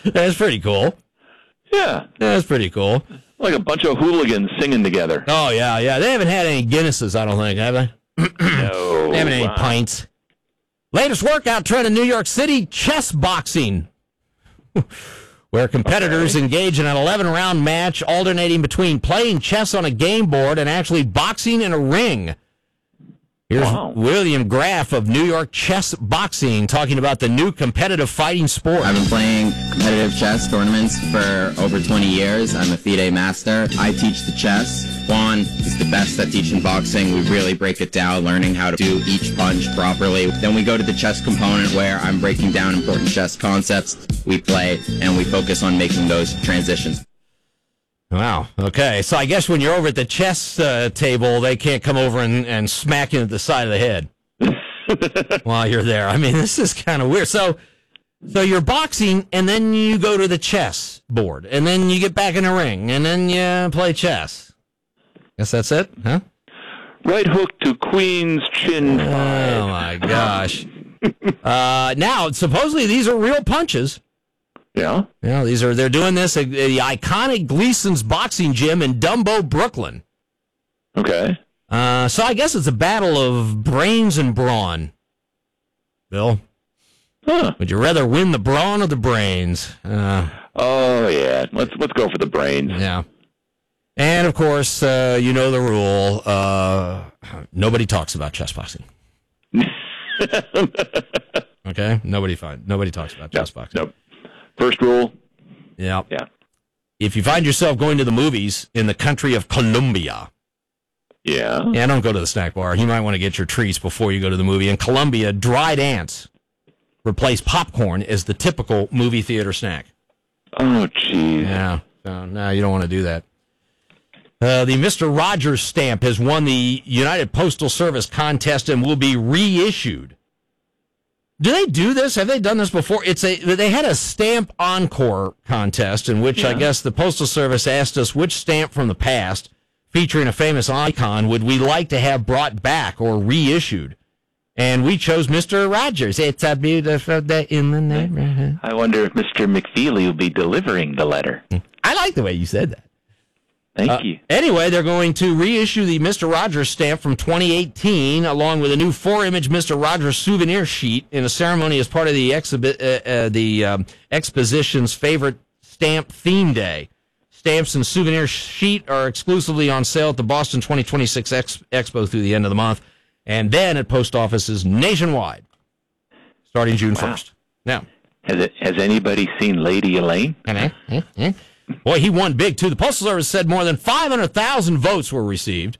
That's pretty cool. Yeah. That's pretty cool. Like a bunch of hooligans singing together. Oh, yeah. They haven't had any Guinnesses, I don't think, have they? No. They haven't had any pints. Latest workout trend in New York City, chess boxing, where competitors engage in an 11-round match alternating between playing chess on a game board and actually boxing in a ring. Here's William Graff of New York Chess Boxing talking about the new competitive fighting sport. I've been playing competitive chess tournaments for over 20 years. I'm a FIDE master. I teach the chess. Juan is the best at teaching boxing. We really break it down, learning how to do each punch properly. Then we go to the chess component where I'm breaking down important chess concepts. We play, and we focus on making those transitions. Wow. Okay. So I guess when you're over at the chess table, they can't come over and smack you at the side of the head while you're there. I mean, this is kind of weird. So you're boxing, and then you go to the chess board, and then you get back in the ring, and then you play chess. Guess that's it, huh? Right hook to Queen's chin. Oh, my gosh. Now, supposedly these are real punches. Yeah? Yeah, they're doing this at the iconic Gleason's Boxing Gym in Dumbo, Brooklyn. Okay. So I guess it's a battle of brains and brawn. Bill? Huh. Would you rather win the brawn or the brains? Oh, yeah. Let's go for the brains. Yeah. And, of course, you know the rule. Nobody talks about chess boxing. Okay? Nobody talks about chess boxing. Nope. First rule. Yeah. Yeah. If you find yourself going to the movies in the country of Colombia. Yeah. Yeah, don't go to the snack bar. You might want to get your treats before you go to the movie. In Colombia, dried ants replace popcorn as the typical movie theater snack. Oh, jeez. Yeah. No, you don't want to do that. The Mr. Rogers stamp has won the United Postal Service contest and will be reissued. Do they do this? Have they done this before? They had a stamp encore contest in which I guess the Postal Service asked us which stamp from the past featuring a famous icon would we like to have brought back or reissued. And we chose Mr. Rogers. It's a beautiful day in the neighborhood. I wonder if Mr. McFeely will be delivering the letter. I like the way you said that. Thank you. Anyway, they're going to reissue the Mr. Rogers stamp from 2018, along with a new 4-image Mr. Rogers souvenir sheet in a ceremony as part of the exposition's favorite stamp theme day. Stamps and souvenir sheet are exclusively on sale at the Boston 2026 Expo through the end of the month, and then at post offices nationwide, starting June 1st. Now, has anybody seen Lady Elaine? Boy, he won big, too. The Postal Service said more than 500,000 votes were received.